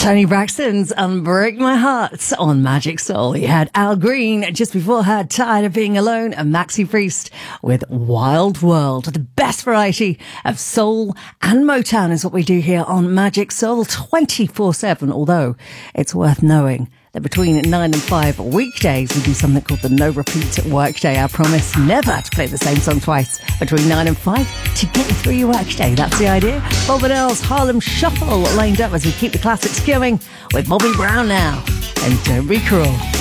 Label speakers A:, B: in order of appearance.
A: Tony Braxton's Unbreak My Heart on Magic Soul. You had Al Green just before her, Tired of Being Alone, and Maxi Priest with Wild World. The best variety of soul and Motown is what we do here on Magic Soul 24/7, although it's worth knowing that between 9 and 5 weekdays, we do something called the No Repeat Workday. I promise never to play the same song twice between 9 and 5 to get you through your workday. That's the idea. Bob Bonnell's Harlem Shuffle lined up as we keep the classics going with Bobby Brown now and Don't Be Cruel.